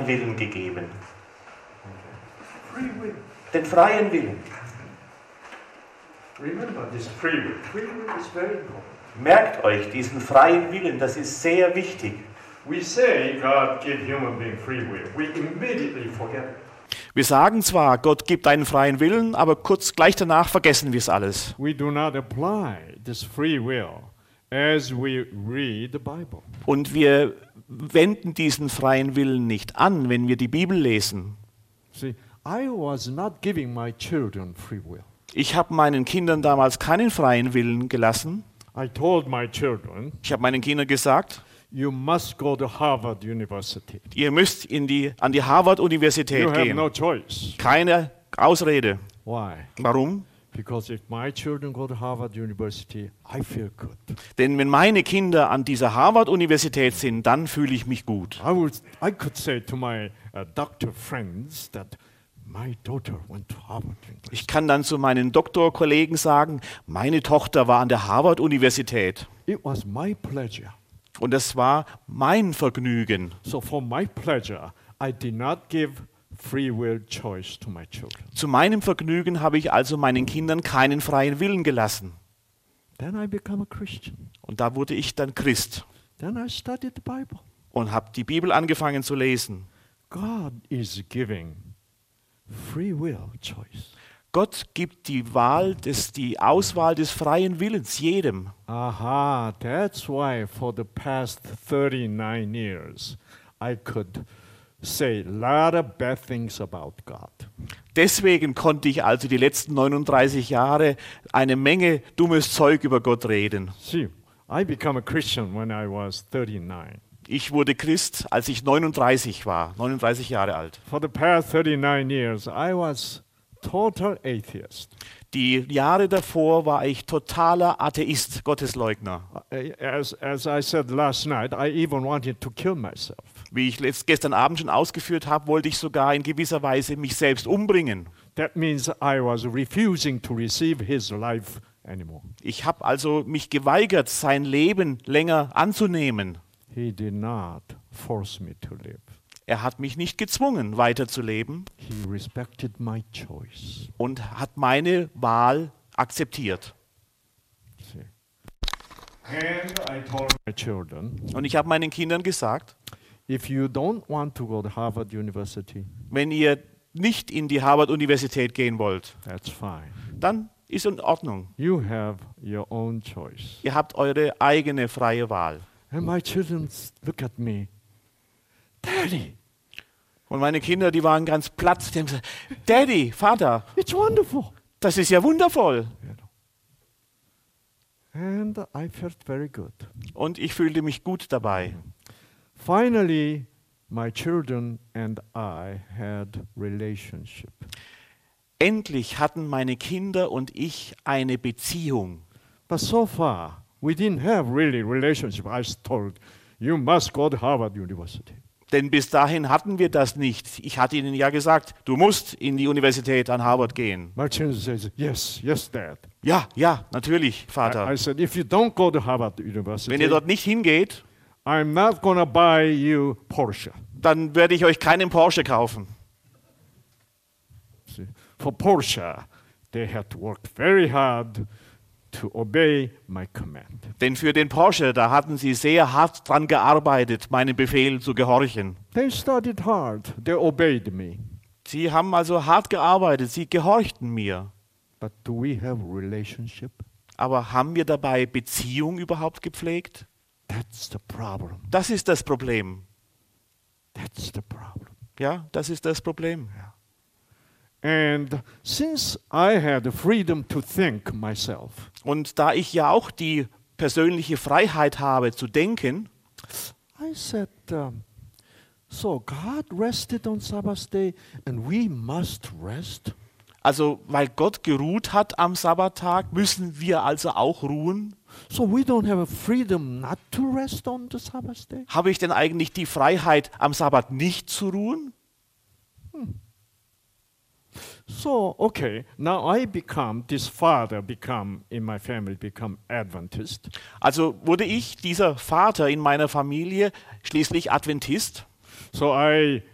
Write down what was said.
Willen gegeben. Free will. Den freien Willen. Remember this free will. Free will is very important. Merkt euch diesen freien Willen, das ist sehr wichtig. We say God give human being free will. We immediately forget it. Wir sagen zwar, Gott gibt einen freien Willen, aber gleich danach vergessen wir es alles. We do not apply this free will as we read the Bible. Und wir wenden diesen freien Willen nicht an, wenn wir die Bibel lesen. See, I was not giving my children free will. Ich habe meinen Kindern damals keinen freien Willen gelassen. I told my children, Ich habe meinen Kindern gesagt, you must go to Harvard University. ihr müsst an die Harvard-Universität You have gehen. no choice. Keine Ausrede. Why? Warum? Because if my children go to Harvard University, I feel good. Denn wenn meine Kinder an dieser Harvard-Universität sind, dann fühle ich mich gut. I could say to my doctor friends that my daughter went to Harvard University. Ich kann dann zu meinen Doktorkollegen sagen, meine Tochter war an der Harvard-Universität. It was my pleasure. Und das war mein Vergnügen. So for my pleasure, I did not give free will choice to my children. Zu meinem Vergnügen habe ich also meinen Kindern keinen freien Willen gelassen. Then I become a Christian. Und da wurde ich dann Christ Then I studied the Bible. und habe die Bibel angefangen zu lesen. God is giving free will choice. Gott gibt die Auswahl des freien Willens jedem. Aha, that's why for the past 39 years I could say a lot of bad things about God. Deswegen konnte ich also die letzten 39 Jahre eine Menge dummes Zeug über Gott reden. See, I became a Christian when I was 39. Ich wurde Christ, als ich 39 war, 39 Jahre alt. For the past 39 years, I was total atheist. Die Jahre davor war ich totaler Atheist, Gottesleugner. As I said last night, I even wanted to kill myself. Wie ich gestern Abend schon ausgeführt habe, wollte ich sogar in gewisser Weise mich selbst umbringen. That means I was refusing to receive his life anymore. Ich habe also mich geweigert, sein Leben länger anzunehmen. He did not force me to live. Er hat mich nicht gezwungen, weiterzuleben He respected my choice. und hat meine Wahl akzeptiert. See. And I told my children, Und ich habe meinen Kindern gesagt, if you don't want to go to Harvard University, wenn ihr nicht in die Harvard-Universität gehen wollt, that's fine. dann ist in Ordnung. You have your own choice. Ihr habt eure eigene freie Wahl. And my children look at me, Daddy, Und meine Kinder, die waren ganz platt. Die haben gesagt, Daddy, Vater, it's wonderful. das ist ja wundervoll. And I felt very good. Und ich fühlte mich gut dabei. Finally, my children and I had relationship. Endlich hatten meine Kinder und ich eine Beziehung. But so far, we didn't have really relationship. I was told, you must go to Harvard University. Denn bis dahin hatten wir das nicht. Ich hatte ihnen ja gesagt, du musst in die Universität an Harvard gehen. My children says, yes, yes, Dad. Ja, ja, natürlich, Vater. I said, if you don't go to Harvard University, Wenn ihr dort nicht hingeht, I'm not going to buy you Porsche. dann werde ich euch keinen Porsche kaufen. See, for Porsche, they had to work very hard to obey my command. Denn für den Porsche, da hatten sie sehr hart dran gearbeitet, meinen Befehl zu gehorchen. They studied hard. They obeyed me. Sie haben also hart gearbeitet, sie gehorchten mir. But do we have relationship? Aber haben wir dabei Beziehung überhaupt gepflegt? That's the problem. Das ist das Problem. That's the problem. Ja, das ist das Problem. And since I had the freedom to think myself, Und da ich ja auch die persönliche Freiheit habe zu denken, I said, so God rested on Sabbath day and we must rest? also weil Gott geruht hat am Sabbattag, müssen wir also auch ruhen? So we don't have a freedom not to rest on the Sabbath day? Habe ich denn eigentlich die Freiheit, am Sabbat nicht zu ruhen? So, okay, now this father in my family become Adventist. Also wurde ich, dieser Vater in meiner Familie, schließlich Adventist. So I